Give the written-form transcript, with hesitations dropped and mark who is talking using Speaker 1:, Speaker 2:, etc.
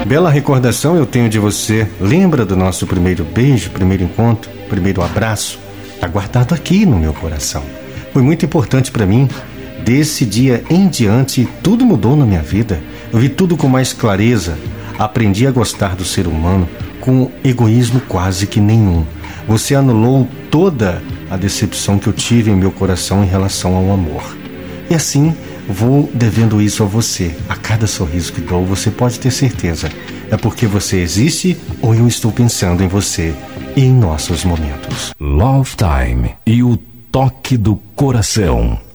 Speaker 1: bela recordação eu tenho de você. Lembra do nosso primeiro beijo, primeiro encontro, primeiro abraço? Tá guardado aqui no meu coração. Foi muito importante para mim. Desse dia em diante, tudo mudou na minha vida. Eu vi tudo com mais clareza. Aprendi a gostar do ser humano com egoísmo quase que nenhum. Você anulou toda a decepção que eu tive em meu coração em relação ao amor. E assim, vou devendo isso a você. A cada sorriso que dou, você pode ter certeza. É porque você existe ou eu estou pensando em você e em nossos momentos.
Speaker 2: Love Time e o toque do coração.